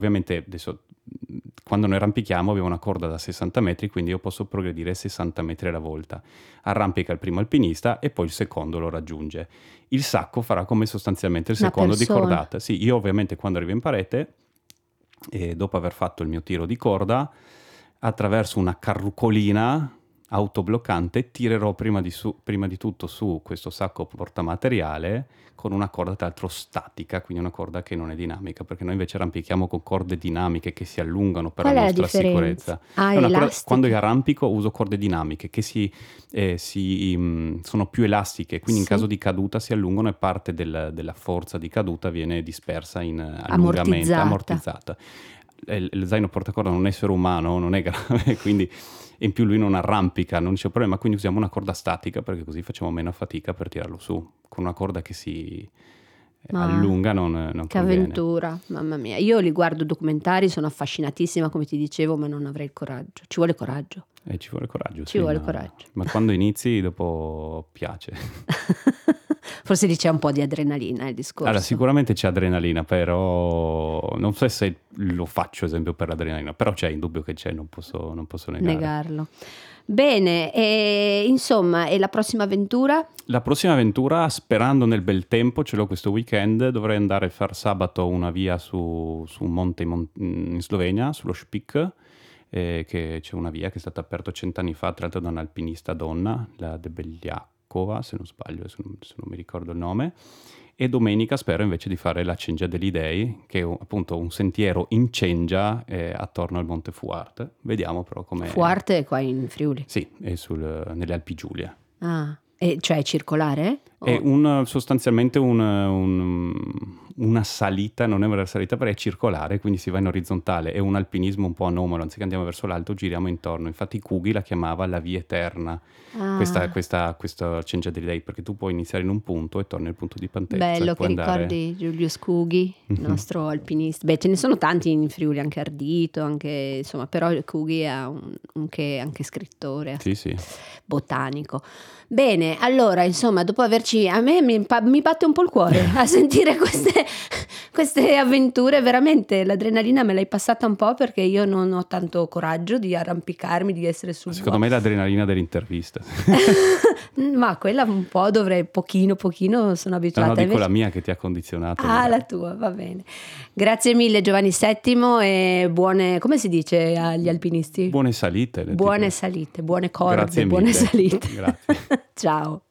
ovviamente adesso quando noi arrampichiamo abbiamo una corda da 60 metri, quindi io posso progredire 60 metri alla volta. Arrampica il primo alpinista e poi il secondo lo raggiunge. Il sacco farà come sostanzialmente il Una secondo di persona. cordata. Sì, io ovviamente quando arrivo in parete, e dopo aver fatto il mio tiro di corda, attraverso una carrucolina autobloccante tirerò prima di tutto su questo sacco portamateriale con una corda tra l'altro statica, quindi una corda che non è dinamica, perché noi invece arrampichiamo con corde dinamiche che si allungano per Qual la è la nostra differenza? sicurezza. Ah, È una corda, quando io elastiche. arrampico uso corde dinamiche che sono più elastiche, quindi in Sì. caso di caduta si allungano e parte della forza di caduta viene dispersa in allungamento, Ammortizzata. ammortizzata. Lo zaino portacorda è un essere umano, non è grave, quindi in più lui non arrampica, non c'è problema, quindi usiamo una corda statica perché così facciamo meno fatica per tirarlo su. Con una corda che si Ma allunga non che conviene. avventura, mamma mia. Io li guardo documentari, sono affascinatissima, come ti dicevo, ma non avrei il coraggio. Ci vuole coraggio. E ci vuole coraggio, Ci sì, vuole coraggio. ma quando inizi dopo piace. Forse lì c'è un po' di adrenalina il discorso. Allora, sicuramente c'è adrenalina, però non so se lo faccio esempio per l'adrenalina, però c'è, indubbio che c'è, non posso negare. Negarlo. Bene, e insomma, e la prossima avventura? La prossima avventura, sperando nel bel tempo, ce l'ho questo weekend, dovrei andare a far sabato una via su un monte in Slovenia, sullo Spik, che c'è una via che è stata aperta 100 anni fa, tra l'altro da un'alpinista donna, la Debeljakova, se non sbaglio, se non mi ricordo il nome. E domenica spero invece di fare la Cengia degli Dei, che è appunto un sentiero in Cengia attorno al Monte Fuart. Vediamo però come... Fuarte è qua in Friuli. Sì, è nelle Alpi Giulia. Ah, e cioè è circolare? È sostanzialmente una salita, non è una salita perché è circolare, quindi si va in orizzontale, è un alpinismo un po' anomalo, anziché andiamo verso l'alto giriamo intorno. Infatti Kugi la chiamava la via eterna, questa Cengia degli Dei, perché tu puoi iniziare in un punto e torni al punto di partenza. Bello, e che puoi andare... ricordi Giulius Kugi, il nostro alpinista. Beh, ce ne sono tanti in Friuli, anche Ardito, anche, insomma, però Kugi è anche scrittore, Sì. botanico. Bene, allora, insomma, dopo averci... A me mi batte un po' il cuore a sentire queste avventure, veramente l'adrenalina me l'hai passata un po' perché io non ho tanto coraggio di arrampicarmi, di essere sul... Secondo me è l'adrenalina dell'intervista. Ma quella un po' dovrei, pochino sono abituata. No, dico invece... la mia che ti ha condizionato. Ah, la tua, va bene. Grazie mille Giovanni Settimo e buone, come si dice agli alpinisti? Buone salite. Buone salite, buone corde, Grazie buone mille. salite. Grazie. Ciao.